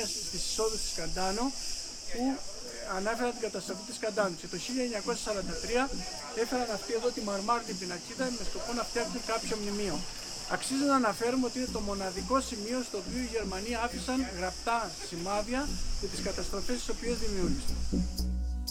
στις εισόδους της Καντάνο που ανάφεραν την καταστροφή της Καντάνου. Και το 1943 έφεραν αυτοί εδώ τη μαρμάρινη πινακίδα με σκοπό να φτιάξουν κάποιο μνημείο. Αξίζει να αναφέρουμε ότι είναι το μοναδικό σημείο στο οποίο οι Γερμανοί άφησαν γραπτά σημάδια για τις καταστροφές τις οποίες δημιούργησαν.